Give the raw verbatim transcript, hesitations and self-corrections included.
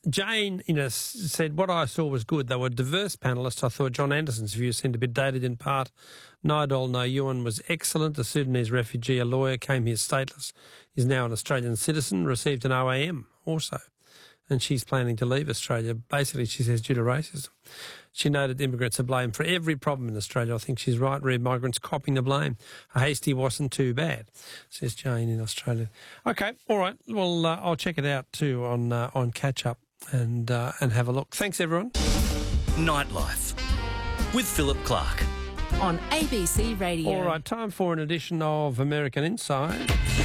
Jane you know, s- said, what I saw was good. They were diverse panellists. I thought John Anderson's view seemed a bit dated in part. Nidal Nguyen was excellent. A Sudanese refugee, a lawyer, came here stateless, is now an Australian citizen, received an O A M also. And she's planning to leave Australia. Basically, she says, due to racism. She noted immigrants are blamed for every problem in Australia. I think she's right. Red migrants copping the blame. A hasty wasn't too bad, says Jane in Australia. Okay, all right. Well, uh, I'll check it out too on uh, on Catch Up and uh, and have a look. Thanks, everyone. Nightlife with Philip Clark on A B C Radio. All right, time for an edition of American Inside.